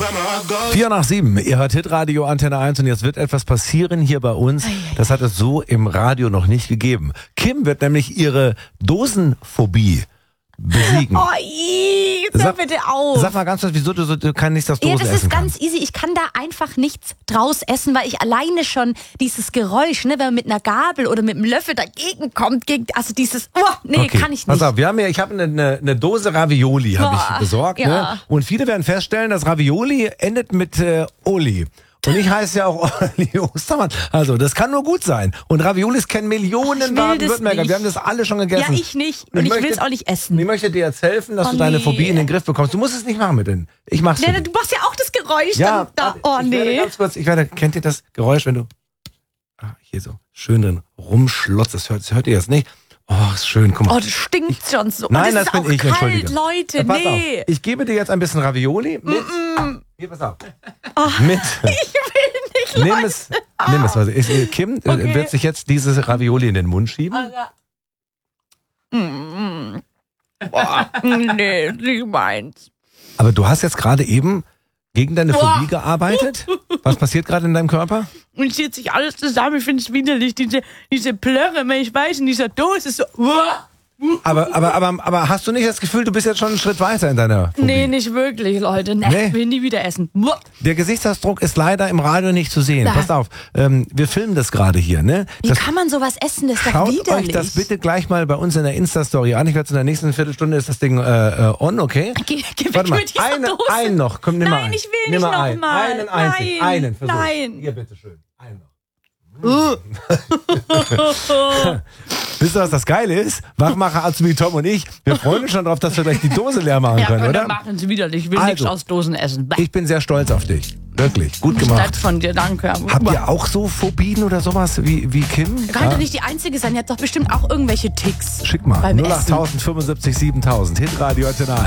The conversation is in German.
4 nach 7, ihr hört Hitradio Antenne 1 und jetzt wird etwas passieren hier bei uns. Das hat es so im Radio noch nicht gegeben. Kim wird nämlich ihre Dosenphobie besiegen. Oh, hör bitte auf. Sag mal ganz kurz, wieso du kannst nicht das Dosen essen? Ja, das ist ganz easy. Ich kann da einfach nichts draus essen, weil ich alleine schon dieses Geräusch, ne, wenn man mit einer Gabel oder mit einem Löffel dagegen kommt, also dieses, Okay. kann ich nicht. Pass auf, ich habe eine Dose Ravioli habe ich besorgt. ja. Ne? Und viele werden feststellen, dass Ravioli endet mit Oli. Und ich heiße ja auch Olli Ostermann. Also, das kann nur gut sein. Und Raviolis kennen Millionen Baden-Württemberger. Wir haben das alle schon gegessen. Ja, ich nicht. Und ich will es auch nicht essen. Ich möchte dir jetzt helfen, dass du deine Phobie in den Griff bekommst. Du musst es nicht machen mit denen. Ich mach's für dich. Du machst ja auch das Geräusch. Ja, dann, kennt ihr das Geräusch, wenn du hier so schön drin rumschlotzt? Das hört ihr jetzt nicht. Oh, ist schön, guck mal. Oh, das stinkt schon so. Nein, das das bin ist auch ich, kalt, entschuldige. Leute, Pass auf. nee. Ich gebe dir jetzt ein bisschen Ravioli mit. Hier, pass auf. Mit. Ich will nicht, Nimm es. Also, Kim wird sich jetzt dieses Ravioli in den Mund schieben. Nee, nicht meins. Aber du hast jetzt gerade eben gegen deine Phobie gearbeitet. Was passiert gerade in deinem Körper? Und zieht sich alles zusammen. Ich finde es widerlich. Diese Plörre, wenn ich weiß, in dieser Dose ist so. Aber hast du nicht das Gefühl, du bist jetzt schon einen Schritt weiter in deiner Phobie? Nee, nicht wirklich, Leute. Nee. Will nie wieder essen. Der Gesichtsausdruck ist leider im Radio nicht zu sehen. Passt auf, wir filmen das gerade hier. Ne? Wie kann man sowas essen? Das ist doch Schaut widerlich. euch das bitte gleich mal bei uns in der Insta-Story an. Ich werde in der nächsten Viertelstunde ist das Ding on, okay? Warte mal, einen noch. Komm, nimm mal einen. Nein, ich will nicht nochmal. Einen einzigen. Einen, versuch. Nein. Hier, bitteschön. Einen noch. Wisst ihr, was das Geile ist? Wachmacher Azubi Tom und ich, wir freuen uns schon darauf, dass wir gleich die Dose leer machen können, oder? Ja, machen Sie widerlich. Ich will nichts aus Dosen essen. Ich bin sehr stolz auf dich. Wirklich. Gut gemacht. Nett von dir, danke. Habt ihr auch so Phobien oder sowas wie Kim? Kann doch nicht die Einzige sein. Ihr habt doch bestimmt auch irgendwelche Ticks. Schick mal. 08000 75 7000. Hitradio Antenne 1.